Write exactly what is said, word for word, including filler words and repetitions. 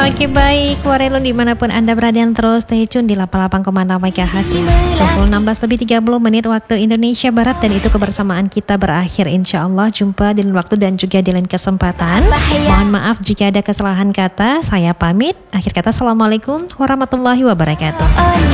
Oke baik, Warelun dimanapun Anda berada yang terus stay tune di delapan puluh delapan koma enam MHz. Pukul enam belas lebih tiga puluh menit waktu Indonesia Barat, dan itu kebersamaan kita berakhir insya Allah. Jumpa di lain waktu dan juga di lain kesempatan. Mohon maaf jika ada kesalahan kata. Saya pamit. Akhir kata, Assalamualaikum warahmatullahi wabarakatuh.